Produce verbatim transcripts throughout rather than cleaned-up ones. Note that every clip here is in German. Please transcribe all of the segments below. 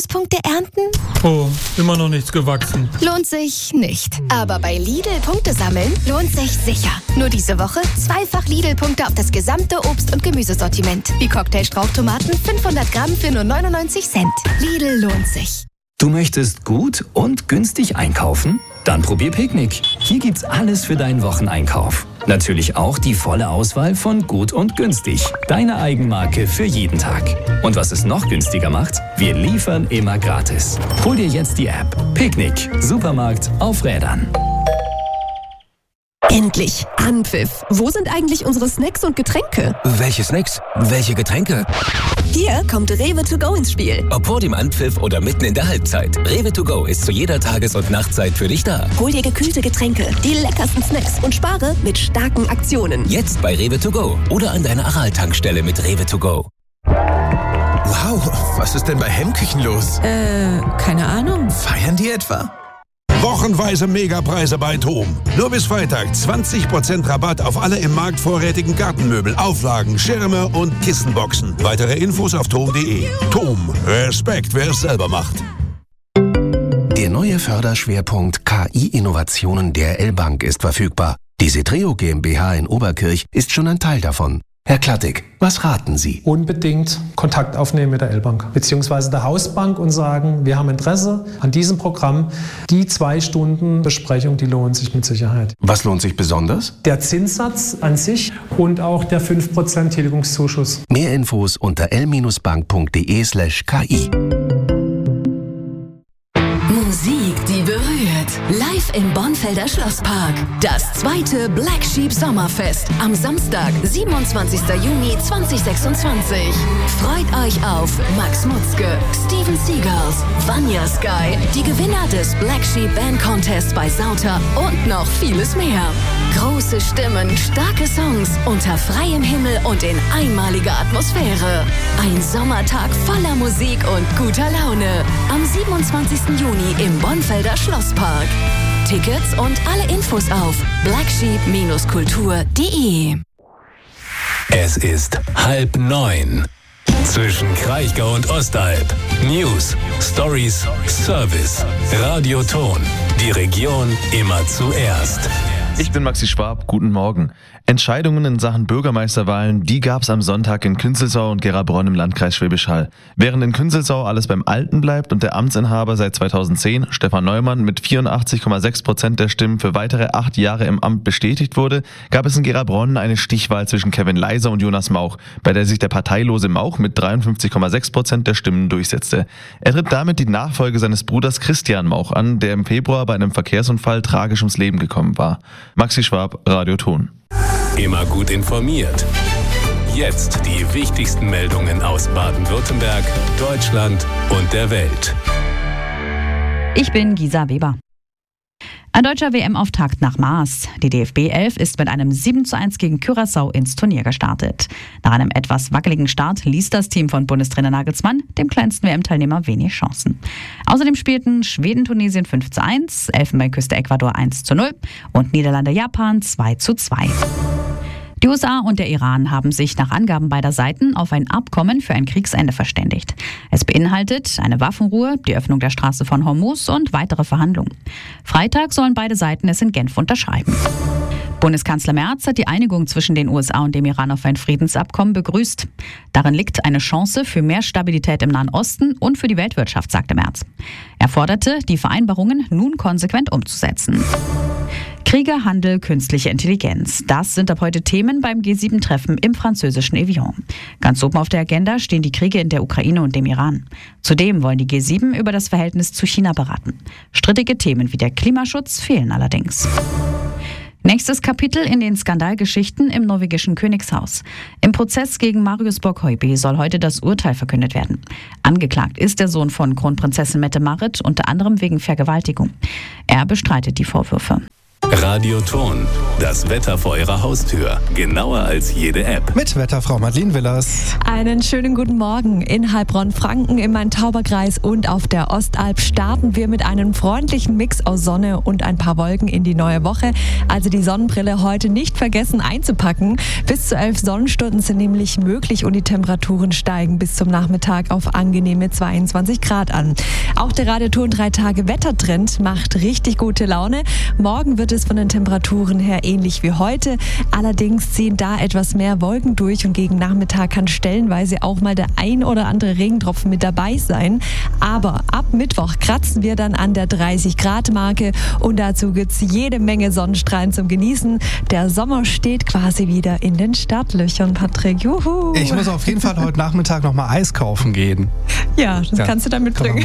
Bonuspunkte ernten? Oh, immer noch nichts gewachsen. Lohnt sich nicht. Aber bei Lidl Punkte sammeln lohnt sich sicher. Nur diese Woche zweifach Lidl-Punkte auf das gesamte Obst- und Gemüsesortiment. Wie Cocktail-Strauchtomaten fünfhundert Gramm für nur neunundneunzig Cent. Lidl lohnt sich. Du möchtest gut und günstig einkaufen? Dann probier Picknick. Hier gibt's alles für deinen Wocheneinkauf. Natürlich auch die volle Auswahl von Gut und Günstig. Deine Eigenmarke für jeden Tag. Und was es noch günstiger macht? Wir liefern immer gratis. Hol dir jetzt die App. Picknick. Supermarkt auf Rädern. Endlich! Anpfiff! Wo sind eigentlich unsere Snacks und Getränke? Welche Snacks? Welche Getränke? Hier kommt Rewe to go ins Spiel. Ob vor dem Anpfiff oder mitten in der Halbzeit. Rewe to go ist zu jeder Tages- und Nachtzeit für dich da. Hol dir gekühlte Getränke, die leckersten Snacks und spare mit starken Aktionen. Jetzt bei Rewe to go oder an deiner Aral-Tankstelle mit Rewe to go. Wow, was ist denn bei Hemmküchen los? Äh, keine Ahnung. Feiern die etwa? Wochenweise Megapreise bei TOM. Nur bis Freitag zwanzig Prozent Rabatt auf alle im Markt vorrätigen Gartenmöbel, Auflagen, Schirme und Kissenboxen. Weitere Infos auf tom punkt de. TOM. Respekt, wer es selber macht. Der neue Förderschwerpunkt K I-Innovationen der L-Bank ist verfügbar. Die Setreo GmbH in Oberkirch ist schon ein Teil davon. Herr Klattig, was raten Sie? Unbedingt Kontakt aufnehmen mit der L-Bank bzw. der Hausbank und sagen, wir haben Interesse an diesem Programm. Die zwei Stunden Besprechung, die lohnen sich mit Sicherheit. Was lohnt sich besonders? Der Zinssatz an sich und auch der fünf Prozent Tilgungszuschuss. Mehr Infos unter l bank punkt de slash k i. Musik, die berührt. Live im Bonfelder Schlosspark. Das zweite Black Sheep Sommerfest am Samstag, siebenundzwanzigsten Juni zweitausendsechsundzwanzig. Freut euch auf Max Mutzke, Steven Seagulls, Vanya Sky, die Gewinner des Black Sheep Band Contest bei Sauter und noch vieles mehr. Große Stimmen, starke Songs, unter freiem Himmel und in einmaliger Atmosphäre. Ein Sommertag voller Musik und guter Laune. Am siebenundzwanzigsten Juni im Bonfelder Schlosspark. Tickets und alle Infos auf black sheep kultur punkt de. Es ist halb neun. Zwischen Kraichgau und Ostalb. News, Stories, Service, Radioton. Die Region immer zuerst. Ich bin Maxi Schwab, guten Morgen. Entscheidungen in Sachen Bürgermeisterwahlen, die gab es am Sonntag in Künzelsau und Gerabronn im Landkreis Schwäbisch Hall. Während in Künzelsau alles beim Alten bleibt und der Amtsinhaber seit zweitausendzehn, Stefan Neumann, mit vierundachtzig Komma sechs Prozent der Stimmen für weitere acht Jahre im Amt bestätigt wurde, gab es in Gerabronn eine Stichwahl zwischen Kevin Leiser und Jonas Mauch, bei der sich der parteilose Mauch mit dreiundfünfzig Komma sechs Prozent der Stimmen durchsetzte. Er tritt damit die Nachfolge seines Bruders Christian Mauch an, der im Februar bei einem Verkehrsunfall tragisch ums Leben gekommen war. Maxi Schwab, Radioton. Immer gut informiert. Jetzt die wichtigsten Meldungen aus Baden-Württemberg, Deutschland und der Welt. Ich bin Gisa Weber. Ein deutscher W M-Auftakt nach Maß. Die D F B elf ist mit einem sieben zu eins gegen Curaçao ins Turnier gestartet. Nach einem etwas wackeligen Start ließ das Team von Bundestrainer Nagelsmann dem kleinsten W M-Teilnehmer wenig Chancen. Außerdem spielten Schweden-Tunesien fünf zu eins, Elfenbeinküste Ecuador eins zu null und Niederlande-Japan zwei zu zwei. Die U S A und der Iran haben sich nach Angaben beider Seiten auf ein Abkommen für ein Kriegsende verständigt. Es beinhaltet eine Waffenruhe, die Öffnung der Straße von Hormuz und weitere Verhandlungen. Freitag sollen beide Seiten es in Genf unterschreiben. Bundeskanzler Merz hat die Einigung zwischen den U S A und dem Iran auf ein Friedensabkommen begrüßt. Darin liegt eine Chance für mehr Stabilität im Nahen Osten und für die Weltwirtschaft, sagte Merz. Er forderte, die Vereinbarungen nun konsequent umzusetzen. Kriege, Handel, künstliche Intelligenz. Das sind ab heute Themen beim G sieben Treffen im französischen Evian. Ganz oben auf der Agenda stehen die Kriege in der Ukraine und dem Iran. Zudem wollen die G sieben über das Verhältnis zu China beraten. Strittige Themen wie der Klimaschutz fehlen allerdings. Nächstes Kapitel in den Skandalgeschichten im norwegischen Königshaus. Im Prozess gegen Marius Borg-Høiby soll heute das Urteil verkündet werden. Angeklagt ist der Sohn von Kronprinzessin Mette-Marit, unter anderem wegen Vergewaltigung. Er bestreitet die Vorwürfe. Radioton, das Wetter vor Ihrer Haustür. Genauer als jede App. Mit Wetterfrau Madeleine Willers. Einen schönen guten Morgen. In Heilbronn-Franken, im Main-Tauber-Kreis und auf der Ostalb starten wir mit einem freundlichen Mix aus Sonne und ein paar Wolken in die neue Woche. Also die Sonnenbrille heute nicht vergessen einzupacken. Bis zu elf Sonnenstunden sind nämlich möglich und die Temperaturen steigen bis zum Nachmittag auf angenehme zweiundzwanzig Grad an. Auch der Radioton drei Tage Wettertrend macht richtig gute Laune. Morgen wird es von den Temperaturen her ähnlich wie heute. Allerdings ziehen da etwas mehr Wolken durch und gegen Nachmittag kann stellenweise auch mal der ein oder andere Regentropfen mit dabei sein. Aber ab Mittwoch kratzen wir dann an der dreißig Grad Marke und dazu gibt es jede Menge Sonnenstrahlen zum Genießen. Der Sommer steht quasi wieder in den Startlöchern, Patrick. Juhu! Ich muss auf jeden Fall heute Nachmittag noch mal Eis kaufen gehen. Ja, das ja, kannst du dann mitbringen.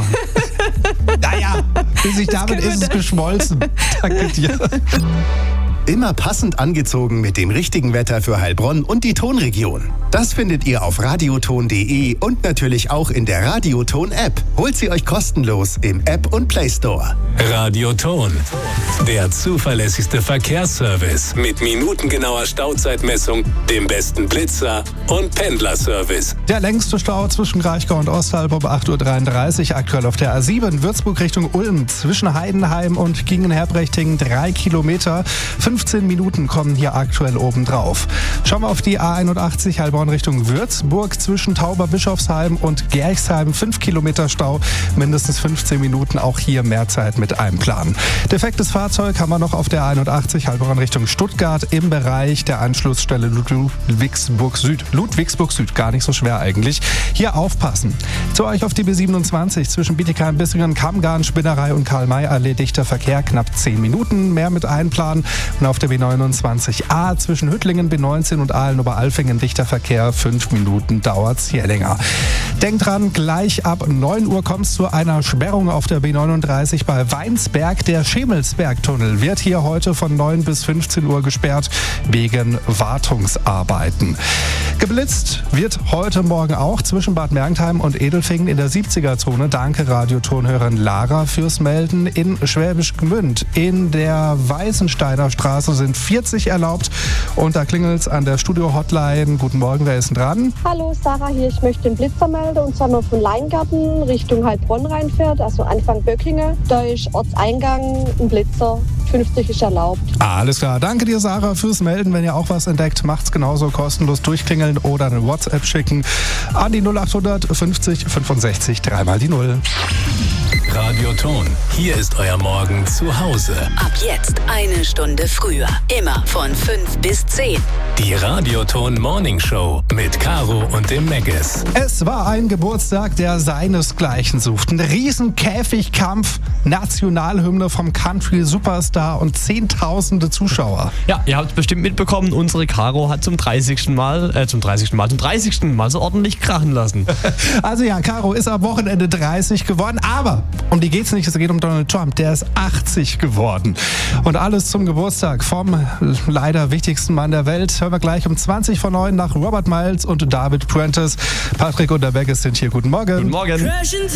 Naja, bis ich damit ist es geschmolzen. Danke dir. Immer passend angezogen mit dem richtigen Wetter für Heilbronn und die Tonregion. Das findet ihr auf radioton punkt de und natürlich auch in der Radioton-App. Holt sie euch kostenlos im App und Play Store. Radioton, der zuverlässigste Verkehrsservice mit minutengenauer Stauzeitmessung, dem besten Blitzer und Pendlerservice. Der längste Stau zwischen Kraichgau und Ostalb um acht Uhr dreiunddreißig, aktuell auf der A sieben, Würzburg Richtung Ulm, zwischen Heidenheim und Gingen-Herbrechting drei Kilometer. fünfzehn Minuten kommen hier aktuell obendrauf. Schauen wir auf die A einundachtzig Heilbronn Richtung Würzburg, zwischen Tauber-Bischofsheim und Gerchsheim fünf Kilometer Stau, mindestens fünfzehn Minuten, auch hier mehr Zeit mit einplanen. Defektes Fahrzeug haben wir noch auf der A einundachtzig Heilbronn Richtung Stuttgart im Bereich der Anschlussstelle Ludwigsburg Süd. Ludwigsburg Süd, gar nicht so schwer eigentlich. Hier aufpassen. Zu euch auf die B siebenundzwanzig zwischen Bietigheim, Bissingen, Kammgarn, Spinnerei und Karl-May-Allee dichter Verkehr, knapp zehn Minuten, mehr mit einplanen. Und auf der B neunundzwanzig A zwischen Hüttlingen, B neunzehn und Aalen-Oberalfingen dichter Verkehr, fünf Minuten dauert's hier länger. Denkt dran, gleich ab neun Uhr kommt es zu einer Sperrung auf der B neununddreißig bei Weinsberg. Der Schemelsbergtunnel wird hier heute von neun bis fünfzehn Uhr gesperrt wegen Wartungsarbeiten. Geblitzt wird heute Morgen auch zwischen Bad Mergentheim und Edelfingen in der siebziger-Zone. Danke Radiotonhörerin Lara fürs Melden. In Schwäbisch Gmünd in der Weißensteiner Straße sind vierzig erlaubt und da klingelt's an der Studio-Hotline. Guten Morgen, wer ist denn dran? Hallo, Sarah hier. Ich möchte den Blitzer melden und zwar nur von Leingarten Richtung Heilbronn reinfährt, also Anfang Böcklinge. Da ist Ortseingang ein Blitzer. fünfzig ist erlaubt. Alles klar. Danke dir, Sarah, fürs Melden. Wenn ihr auch was entdeckt, macht's genauso kostenlos. Durchklingeln oder eine WhatsApp schicken an die null achthundert fünfzig fünfundsechzig dreimal die Null. Radioton, hier ist euer Morgen zu Hause. Ab jetzt eine Stunde früher. Immer von fünf bis zehn. Die Radioton Morning Show mit Caro und dem Megges. Es war ein Geburtstag, der seinesgleichen sucht. Ein Riesenkäfigkampf, Nationalhymne vom Country-Superstar und zehntausende Zuschauer. Ja, ihr habt es bestimmt mitbekommen, unsere Caro hat zum dreißigsten Mal, äh, zum dreißigsten Mal, zum dreißigsten Mal so ordentlich krachen lassen. Also ja, Caro ist am Wochenende dreißig geworden, aber um die geht's nicht, es geht um Donald Trump, der ist achtzig geworden. Und alles zum Geburtstag vom leider wichtigsten Mann der Welt. Hören wir gleich um zwanzig vor neun nach Robert Miles und David Prentice. Patrick und der Megges sind hier. Guten Morgen. Guten Morgen.